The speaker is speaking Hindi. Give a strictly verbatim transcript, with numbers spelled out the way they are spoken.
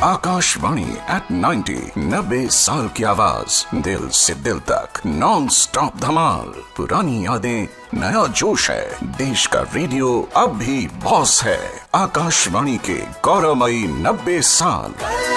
आकाशवाणी एट नाइन्टी, नब्बे साल की आवाज, दिल से दिल तक नॉन स्टॉप धमाल। पुरानी यादें, नया जोश है, देश का रेडियो अब भी बॉस है। आकाशवाणी के गौरवमयी नब्बे साल।